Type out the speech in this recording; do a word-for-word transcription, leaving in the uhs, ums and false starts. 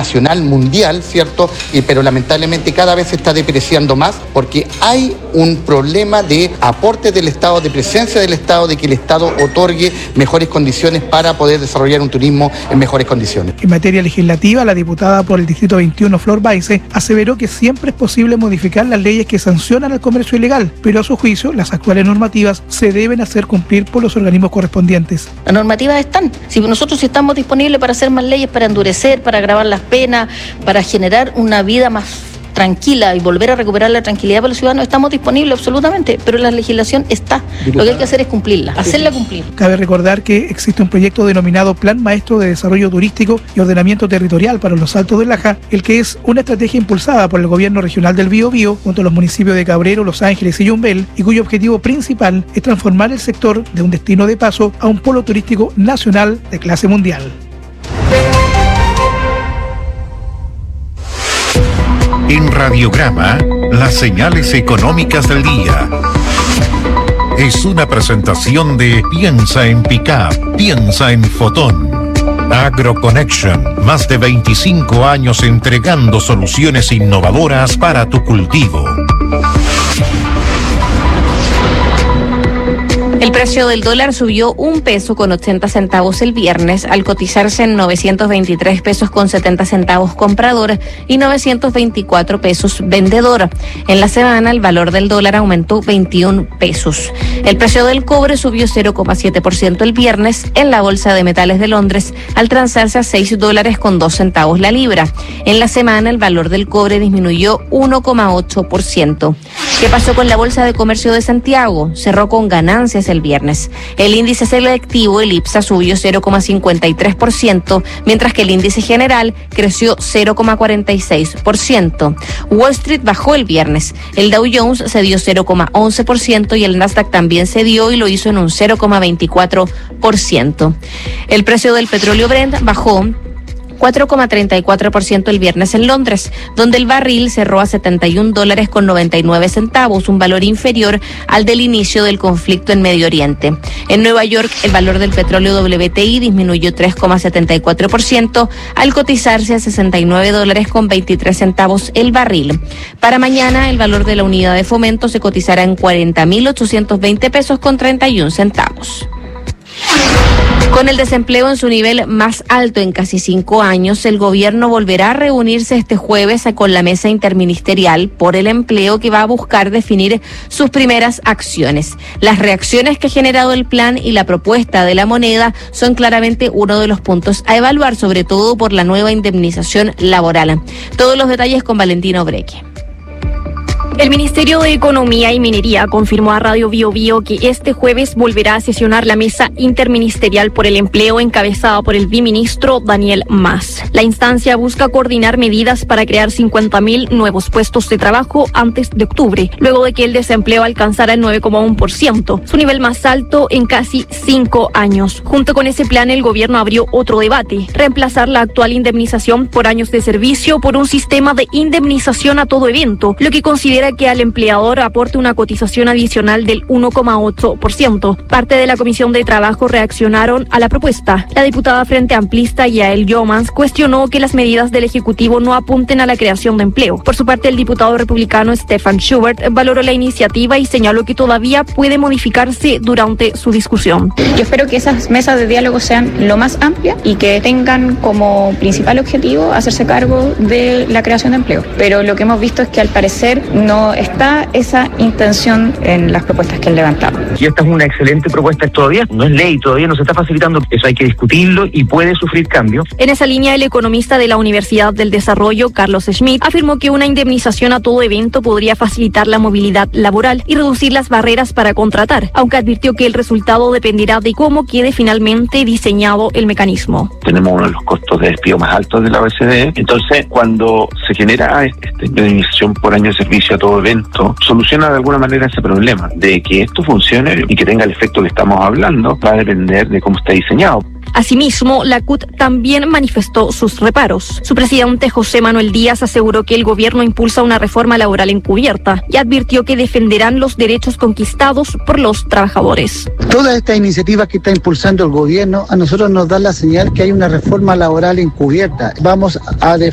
nacional, mundial, ¿cierto? Y, pero lamentablemente cada vez se está depreciando más porque hay un problema de aporte del Estado, de presencia del Estado, de que el Estado otorgue mejores condiciones para poder desarrollar un turismo en mejores condiciones. En materia legislativa, la diputada por el Distrito veintiuno, Flor Baise, aseveró que siempre es posible modificar las leyes que sancionan el comercio ilegal, pero a su juicio, las actuales normativas se deben hacer cumplir por los organismos correspondientes. Las normativas están. Si nosotros estamos disponibles para hacer más leyes, para endurecer, para agravar las penas, para generar una vida más tranquila y volver a recuperar la tranquilidad para los ciudadanos, estamos disponibles absolutamente, pero la legislación está. Lo que hay que hacer es cumplirla, hacerla cumplir. Cabe recordar que existe un proyecto denominado Plan Maestro de Desarrollo Turístico y Ordenamiento Territorial para los Altos del Laja, el que es una estrategia impulsada por el Gobierno Regional del Biobío junto a los municipios de Cabrero, Los Ángeles y Yumbel, y cuyo objetivo principal es transformar el sector de un destino de paso a un polo turístico nacional de clase mundial. En Radiograma, las señales económicas del día. Es una presentación de Piensa en Pickup, piensa en Fotón. AgroConnection, más de veinticinco años entregando soluciones innovadoras para tu cultivo. El precio del dólar subió un peso con ochenta centavos el viernes al cotizarse en novecientos veintitrés pesos con setenta centavos comprador y novecientos veinticuatro pesos vendedor. En la semana el valor del dólar aumentó veintiún pesos. El precio del cobre subió cero coma siete por ciento el viernes en la Bolsa de Metales de Londres al transarse a seis dólares con dos centavos la libra. En la semana el valor del cobre disminuyó uno coma ocho por ciento. ¿Qué pasó con la Bolsa de Comercio de Santiago? Cerró con ganancias el viernes. El índice selectivo, el IPSA, subió cero coma cincuenta y tres por ciento, mientras que el índice general creció cero coma cuarenta y seis por ciento. Wall Street bajó el viernes. El Dow Jones cedió cero coma once por ciento y el Nasdaq también cedió y lo hizo en un cero coma veinticuatro por ciento. El precio del petróleo Brent bajó cuatro coma treinta y cuatro por ciento el viernes en Londres, donde el barril cerró a setenta y un dólares con noventa y nueve centavos, un valor inferior al del inicio del conflicto en Medio Oriente. En Nueva York, el valor del petróleo W T I disminuyó tres coma setenta y cuatro por ciento al cotizarse a sesenta y nueve dólares con veintitrés centavos el barril. Para mañana, el valor de la unidad de fomento se cotizará en cuarenta mil ochocientos veinte pesos con treinta y un centavos. Con el desempleo en su nivel más alto en casi cinco años, el gobierno volverá a reunirse este jueves con la mesa interministerial por el empleo que va a buscar definir sus primeras acciones. Las reacciones que ha generado el plan y la propuesta de la moneda son claramente uno de los puntos a evaluar, sobre todo por la nueva indemnización laboral. Todos los detalles con Valentino Breque. El Ministerio de Economía y Minería confirmó a Radio Bio Bio que este jueves volverá a sesionar la mesa interministerial por el empleo encabezada por el viceministro Daniel Mas. La instancia busca coordinar medidas para crear cincuenta mil nuevos puestos de trabajo antes de octubre, luego de que el desempleo alcanzara el nueve coma uno por ciento, su nivel más alto en casi cinco años. Junto con ese plan, el gobierno abrió otro debate: reemplazar la actual indemnización por años de servicio por un sistema de indemnización a todo evento, lo que considera que al empleador aporte una cotización adicional del uno coma ocho por ciento. Parte de la Comisión de Trabajo reaccionaron a la propuesta. La diputada Frente Amplista Yael Yomans cuestionó que las medidas del Ejecutivo no apunten a la creación de empleo. Por su parte, el diputado republicano Stefan Schubert valoró la iniciativa y señaló que todavía puede modificarse durante su discusión. Yo espero que esas mesas de diálogo sean lo más amplias y que tengan como principal objetivo hacerse cargo de la creación de empleo. Pero lo que hemos visto es que al parecer no está esa intención en las propuestas que han levantado. Y esta es una excelente propuesta, todavía no es ley, todavía no se está facilitando, eso hay que discutirlo y puede sufrir cambios. En esa línea, el economista de la Universidad del Desarrollo, Carlos Schmidt, afirmó que una indemnización a todo evento podría facilitar la movilidad laboral y reducir las barreras para contratar, aunque advirtió que el resultado dependerá de cómo quede finalmente diseñado el mecanismo. Tenemos uno de los costos de despido más altos de la O E C D, entonces cuando se genera esta indemnización por año de servicio a todo evento, soluciona de alguna manera ese problema. De que esto funcione y que tenga el efecto que estamos hablando va a depender de cómo está diseñado. Asimismo, la C U T también manifestó sus reparos. Su presidente José Manuel Díaz aseguró que el gobierno impulsa una reforma laboral encubierta y advirtió que defenderán los derechos conquistados por los trabajadores. Todas estas iniciativas que está impulsando el gobierno a nosotros nos dan la señal que hay una reforma laboral encubierta. Vamos a defender